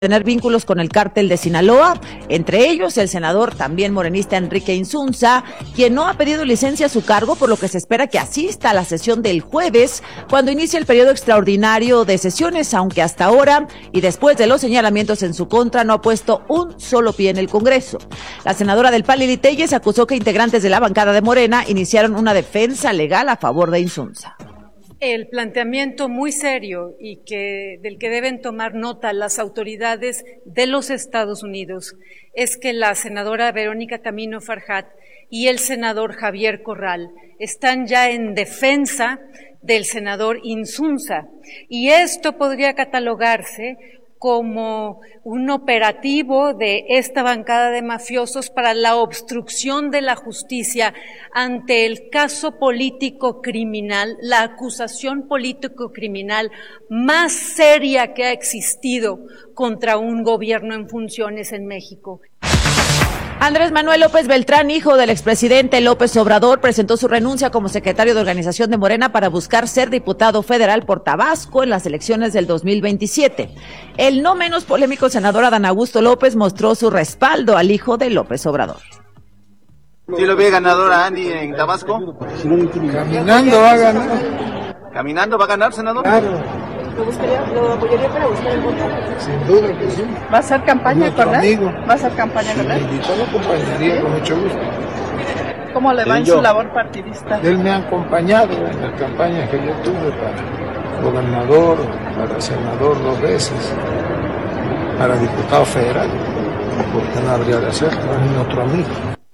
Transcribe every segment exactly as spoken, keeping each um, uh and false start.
tener vínculos con el cártel de Sinaloa, entre ellos el senador también morenista Enrique Insunza, quien no ha pedido licencia a su cargo, por lo que se espera que asista a la sesión del jueves, cuando inicie el periodo extraordinario de sesiones, aunque hasta ahora, y después de los señalamientos en su contra, no ha puesto un solo pie en el Congreso. La senadora del P A N Lili Téllez acusó que integrantes de la bancada de Morena iniciaron una defensa legal a favor de Insunza. El planteamiento muy serio y que del que deben tomar nota las autoridades de los Estados Unidos es que la senadora Verónica Camino Farjat y el senador Javier Corral están ya en defensa del senador Insunza, y esto podría catalogarse como un operativo de esta bancada de mafiosos para la obstrucción de la justicia ante el caso político criminal, la acusación político criminal más seria que ha existido contra un gobierno en funciones en México. Andrés Manuel López Beltrán, hijo del expresidente López Obrador, presentó su renuncia como secretario de organización de Morena para buscar ser diputado federal por Tabasco en las elecciones del dos mil veintisiete. El no menos polémico senador Adán Augusto López mostró su respaldo al hijo de López Obrador. ¿Sí lo ve ganador a Andy en Tabasco? Caminando va a ganar. ¿Caminando va a ganar, senador? Claro. ¿Lo buscaría, lo apoyaría para buscar el voto? Sin duda que sí. ¿Va a hacer campaña con él? ¿Va a hacer campaña con él? Yo lo acompañaría con mucho gusto. ¿Cómo le va en su labor partidista? Él me ha acompañado en la campaña que yo tuve para gobernador, para senador dos veces, para diputado federal. ¿Por qué no habría de hacerlo? Es mi otro amigo.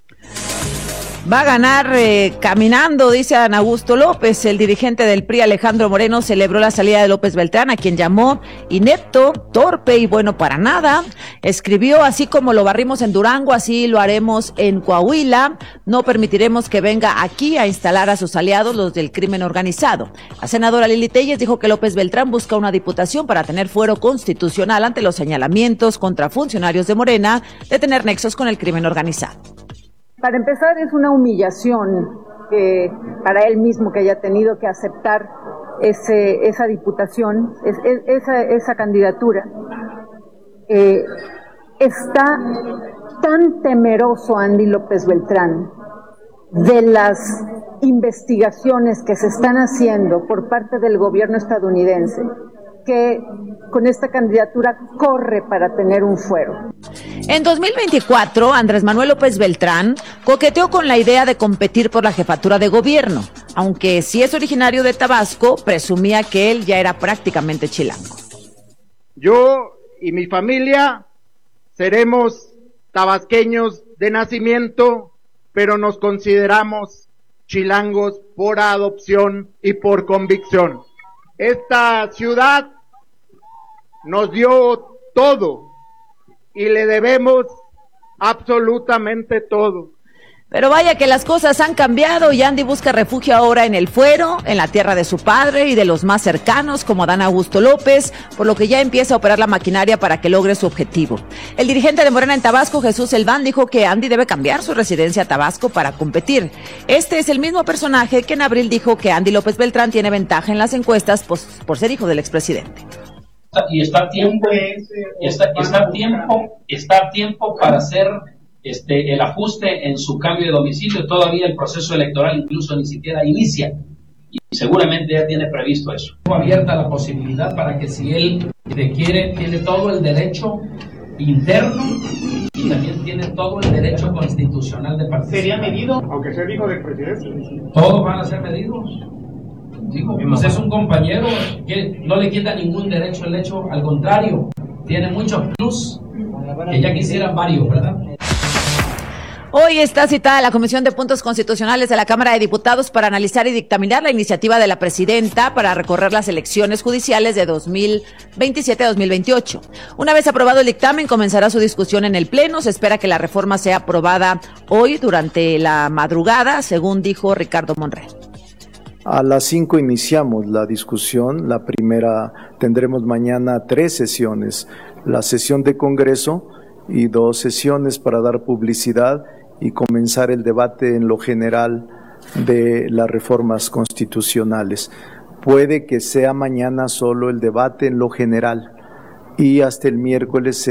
Va a ganar eh, caminando, dice Adán Augusto López. El dirigente del P R I, Alejandro Moreno, celebró la salida de López Beltrán, a quien llamó inepto, torpe y bueno para nada. Escribió: así como lo barrimos en Durango, así lo haremos en Coahuila. No permitiremos que venga aquí a instalar a sus aliados, los del crimen organizado. La senadora Lili Téllez dijo que López Beltrán busca una diputación para tener fuero constitucional ante los señalamientos contra funcionarios de Morena de tener nexos con el crimen organizado. Para empezar, es una humillación que para él mismo que haya tenido que aceptar ese, esa diputación, es, es, esa, esa candidatura. Eh, está tan temeroso Andy López Beltrán de las investigaciones que se están haciendo por parte del gobierno estadounidense, que con esta candidatura corre para tener un fuero. En dos mil veinticuatro, Andrés Manuel López Beltrán coqueteó con la idea de competir por la jefatura de gobierno, aunque si es originario de Tabasco, presumía que él ya era prácticamente chilango. Yo y mi familia seremos tabasqueños de nacimiento, pero nos consideramos chilangos por adopción y por convicción. Esta ciudad nos dio todo y le debemos absolutamente todo. Pero vaya que las cosas han cambiado y Andy busca refugio ahora en el fuero, en la tierra de su padre y de los más cercanos como Adán Augusto López, por lo que ya empieza a operar la maquinaria para que logre su objetivo. El dirigente de Morena en Tabasco, Jesús Elván, dijo que Andy debe cambiar su residencia a Tabasco para competir. Este es el mismo personaje que en abril dijo que Andy López Beltrán tiene ventaja en las encuestas pues, por ser hijo del expresidente. Y está a tiempo, está, está a tiempo, está a tiempo para hacer este el ajuste en su cambio de domicilio. Todavía el proceso electoral incluso ni siquiera inicia y seguramente ya tiene previsto eso. Abierta la posibilidad para que si él quiere, tiene todo el derecho interno y también tiene todo el derecho constitucional de participar. ¿Sería medido, aunque sea hijo del presidente? Todos van a ser medidos. Digo, pues es un compañero que no le quita ningún derecho el hecho, al contrario, tiene muchos plus que ya quisieran varios, ¿verdad? Hoy está citada la Comisión de Puntos Constitucionales de la Cámara de Diputados para analizar y dictaminar la iniciativa de la presidenta para recorrer las elecciones judiciales de dos mil veintisiete a dos mil veintiocho. Una vez aprobado el dictamen, comenzará su discusión en el Pleno. Se espera que la reforma sea aprobada hoy durante la madrugada, según dijo Ricardo Monreal. A las cinco iniciamos la discusión. La primera, tendremos mañana tres sesiones, la sesión de Congreso y dos sesiones para dar publicidad y comenzar el debate en lo general de las reformas constitucionales. Puede que sea mañana solo el debate en lo general, y hasta el miércoles